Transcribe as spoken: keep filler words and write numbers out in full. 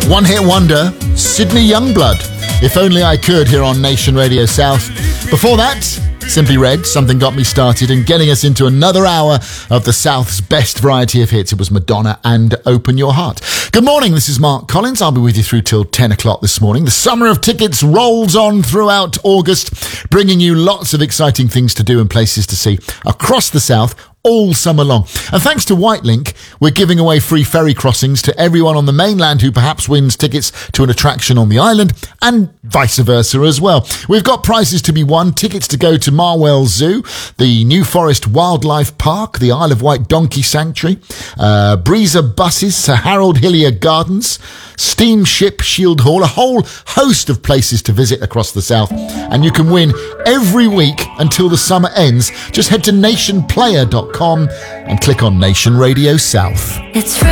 One hit wonder, Sydney Youngblood. If Only I Could, here on Nation Radio South. Before that, Simply Red, Something Got Me Started, and getting us into another hour of the South's best variety of hits, it was Madonna and Open Your Heart. Good morning, this is Mark Collins. I'll be with you through till ten o'clock this morning. The summer of tickets rolls on throughout August, bringing you lots of exciting things to do and places to see across the South all summer long. And thanks to Whitelink, we're giving away free ferry crossings to everyone on the mainland who perhaps wins tickets to an attraction on the island, and vice versa as well. We've got prizes to be won, tickets to go to Marwell Zoo, the New Forest Wildlife Park, the Isle of Wight Donkey Sanctuary, uh, Breezer Buses, Sir Harold Hillier Gardens, Steamship Shield Hall, a whole host of places to visit across the South. And you can win every week until the summer ends. Just head to nation player dot com and click on Nation Radio South. It's